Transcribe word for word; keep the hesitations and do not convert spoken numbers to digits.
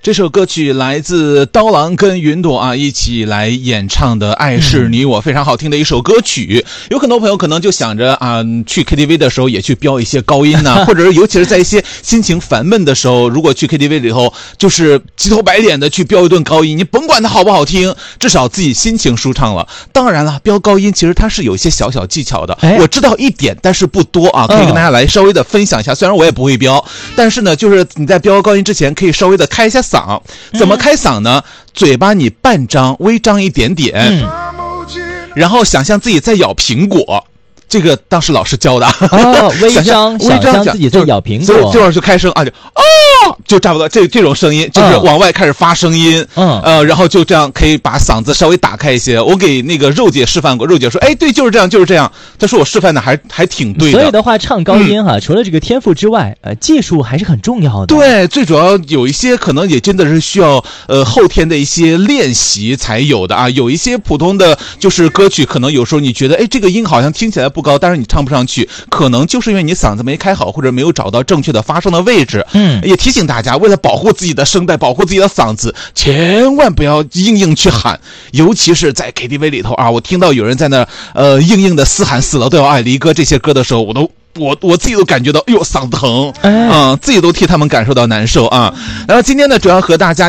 这首歌曲来自刀郎跟云朵啊一起来演唱的《爱是你我》，非常好听的一首歌曲。有很多朋友可能就想着啊，去 K T V 的时候也去飙一些高音呐、啊，或者是尤其是在一些心情烦闷的时候，如果去 K T V 里头就是急头白脸的去飙一顿高音，你甭管它好不好听，至少自己心情舒畅了。当然了，飙高音其实它是有一些小小技巧的，哎、我知道一点，但是不多啊，可以跟大家来稍微的分享一下。虽然我也不会飙，但是呢，就是你在飙高音之前，可以稍微的开一下嗓。怎么开嗓呢？嘴巴你半张，微张一点点，嗯、然后想象自己在咬苹果。这个当时老师教的哦，微张，想象自己在咬苹果， 这会儿就开声啊，就哦，就差不多这这种声音，就是往外开始发声音，嗯，呃，然后就这样可以把嗓子稍微打开一些。我给那个肉姐示范过，肉姐说，哎，对，就是这样，就是这样。她说我示范的还还挺对的。 所以的话，唱高音哈、啊嗯，除了这个天赋之外，呃，技术还是很重要的。 对，最主要有一些可能也真的是需要呃后天的一些练习才有的啊。有一些普通的就是歌曲，可能有时候你觉得，哎，这个音好像听起来不高，但是你唱不上去，可能就是因为你嗓子没开好，或者没有找到正确的发声的位置。嗯，也提醒大家，为了保护自己的声带，保护自己的嗓子，千万不要硬硬去喊，尤其是在 K T V 里头啊，我听到有人在那呃硬硬的嘶喊死了都要爱离歌这些歌的时候，我都我我自己都感觉到，哎呦嗓子疼，啊、哎呃，自己都替他们感受到难受啊。然后今天呢，主要和大家